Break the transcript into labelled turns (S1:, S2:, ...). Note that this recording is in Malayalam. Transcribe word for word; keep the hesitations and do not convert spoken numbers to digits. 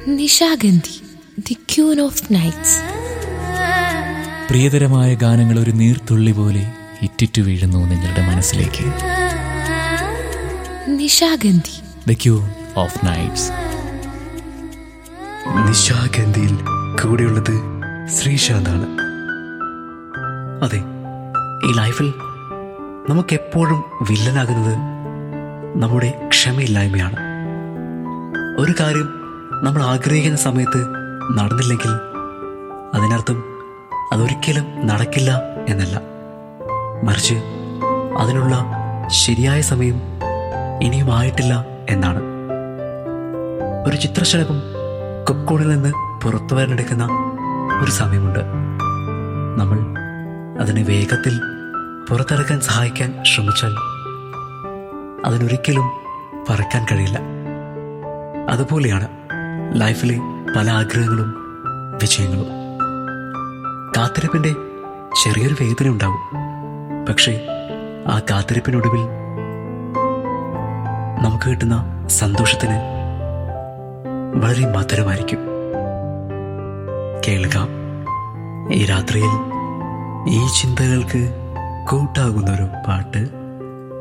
S1: Nishagandhi, the queen of nights.
S2: പ്രിയതരമായ ഗാനങ്ങൾ ഒരു നീർത്തുള്ളി പോലെ ഇറ്റിറ്റു വീഴുന്നു നിങ്ങളുടെ മനസ്സിലേക്ക്.
S1: Nishagandhi,
S2: the queen of nights.
S3: നിശാഗന്ധിയിൽ കൂടെയുള്ളത് ശ്രീശാന്താണ്. അതെ, ഈ ലൈഫിൽ നമുക്കെപ്പോഴും വില്ലനാകുന്നത് നമ്മുടെ ക്ഷമയില്ലായ്മയാണ്. ഒരു കാര്യം നമ്മൾ ആഗ്രഹിക്കുന്ന സമയത്ത് നടന്നില്ലെങ്കിൽ അതിനർത്ഥം അതൊരിക്കലും നടക്കില്ല എന്നല്ല, മറിച്ച് അതിനുള്ള ശരിയായ സമയം ഇനിയും ആയിട്ടില്ല എന്നാണ്. ഒരു ചിത്രശലഭം കൊക്കോണിൽ നിന്ന് പുറത്തു വരാനെടുക്കുന്ന ഒരു സമയമുണ്ട്. നമ്മൾ അതിനെ വേഗത്തിൽ പുറത്തിറക്കാൻ സഹായിക്കാൻ ശ്രമിച്ചാൽ അതിനൊരിക്കലും പറക്കാൻ കഴിയില്ല. അതുപോലെയാണ് ലൈഫിലെ പല ആഗ്രഹങ്ങളും വിജയങ്ങളും. കാത്തിരിപ്പിൻ്റെ ചെറിയൊരു വേദന ഉണ്ടാവും, പക്ഷേ ആ കാത്തിരിപ്പിനൊടുവിൽ നമുക്ക് കിട്ടുന്ന സന്തോഷത്തിന് വളരെ മധുരമായിരിക്കും. കേൾക്കാം ഈ രാത്രിയിൽ ഈ ചിന്തകൾക്ക് കൂട്ടാകുന്നൊരു പാട്ട്.